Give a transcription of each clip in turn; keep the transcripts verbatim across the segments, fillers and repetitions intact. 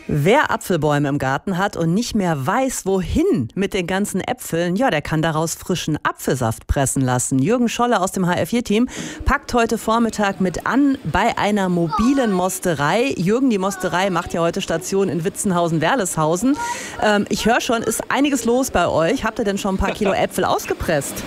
Wer Apfelbäume im Garten hat und nicht mehr weiß, wohin mit den ganzen Äpfeln, ja, der kann daraus frischen Apfelsaft pressen lassen. Jürgen Scholle aus dem H R vier Team packt heute Vormittag mit an bei einer mobilen Mosterei. Jürgen, die Mosterei macht ja heute Station in Witzenhausen-Werleshausen. Ähm, ich höre schon, ist einiges los bei euch. Habt ihr denn schon ein paar Kilo Äpfel ausgepresst?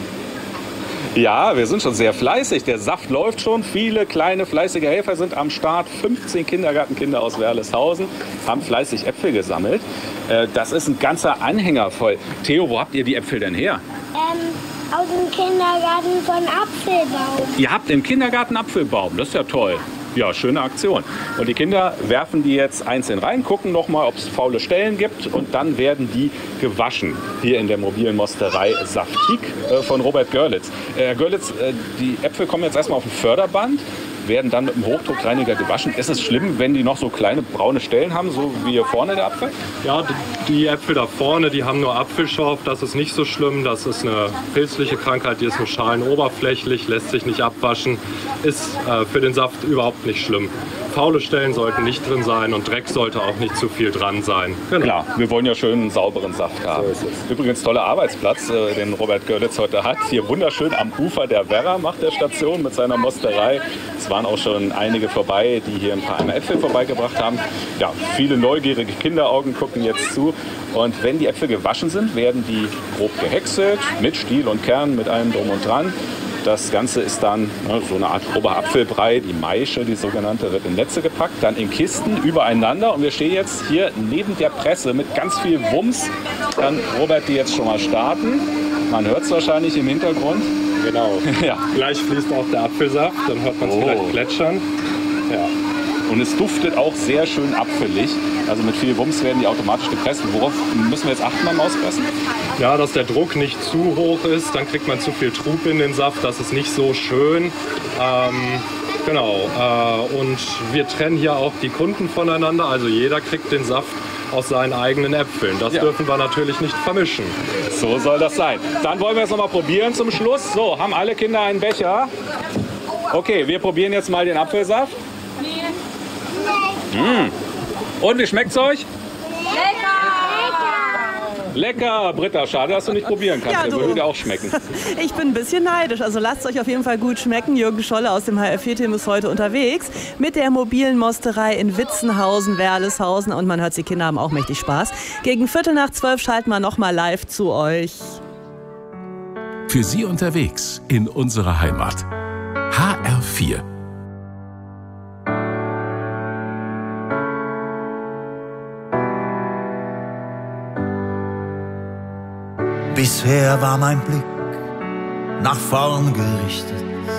Ja, wir sind schon sehr fleißig. Der Saft läuft schon. Viele kleine, fleißige Helfer sind am Start. fünfzehn Kindergartenkinder aus Werleshausen haben fleißig Äpfel gesammelt. Das ist ein ganzer Anhänger voll. Theo, wo habt ihr die Äpfel denn her? Ähm, aus dem Kindergarten von Apfelbaum. Ihr habt im Kindergarten Apfelbaum. Das ist ja toll. Ja, schöne Aktion. Und die Kinder werfen die jetzt einzeln rein, gucken nochmal, ob es faule Stellen gibt und dann werden die gewaschen. Hier in der mobilen Mosterei Saftig äh, von Robert Görlitz. Herr äh, Görlitz, äh, die Äpfel kommen jetzt erstmal auf ein Förderband, werden dann mit dem Hochdruckreiniger gewaschen. Ist es schlimm, wenn die noch so kleine braune Stellen haben, so wie hier vorne der Apfel? Ja, die Äpfel da vorne, die haben nur Apfelschorf. Das ist nicht so schlimm. Das ist eine pilzliche Krankheit, die ist nur schalenoberflächlich, lässt sich nicht abwaschen. Ist äh, für den Saft überhaupt nicht schlimm. Faule Stellen sollten nicht drin sein und Dreck sollte auch nicht zu viel dran sein. Genau. Klar, wir wollen ja schön einen sauberen Saft haben. So ist es. Übrigens toller Arbeitsplatz, äh, den Robert Görlitz heute hat. Hier wunderschön am Ufer der Werra macht der Station mit seiner Mosterei. Es waren auch schon einige vorbei, die hier ein paar Eimer Äpfel vorbeigebracht haben. Ja, viele neugierige Kinderaugen gucken jetzt zu. Und wenn die Äpfel gewaschen sind, werden die grob gehäckselt, mit Stiel und Kern, mit allem drum und dran. Das Ganze ist dann ne, so eine Art grober Apfelbrei, die Maische, die sogenannte, wird in Netze gepackt, dann in Kisten übereinander. Und wir stehen jetzt hier neben der Presse mit ganz viel Wumms. Kann Robert die jetzt schon mal starten. Man hört es wahrscheinlich im Hintergrund. Genau. Ja. Gleich fließt auch der Apfelsaft, dann hört man es Oh. vielleicht plätschern. Ja. Und es duftet auch sehr schön apfelig. Also mit viel Wumms werden die automatisch gepresst. Worauf müssen wir jetzt achten beim Auspressen? Ja, dass der Druck nicht zu hoch ist, dann kriegt man zu viel Trub in den Saft, das ist nicht so schön. Ähm, genau, äh, und wir trennen hier auch die Kunden voneinander, also jeder kriegt den Saft aus seinen eigenen Äpfeln. Das Ja. dürfen wir natürlich nicht vermischen. So soll das sein. Dann wollen wir es noch mal probieren zum Schluss. So, haben alle Kinder einen Becher? Okay, wir probieren jetzt mal den Apfelsaft. Mmh. Und wie schmeckt's euch? Lecker, Britta, schade, dass du nicht probieren kannst. Ja, Der du. würde dir auch schmecken. Ich bin ein bisschen neidisch, also lasst es euch auf jeden Fall gut schmecken. Jürgen Scholle aus dem H R vier Team ist heute unterwegs mit der mobilen Mosterei in Witzenhausen-Werleshausen und man hört, die Kinder haben auch mächtig Spaß. Gegen Viertel nach zwölf schalten wir noch mal live zu euch. Für Sie unterwegs in unserer Heimat. H R vier. Bisher war mein Blick nach vorn gerichtet.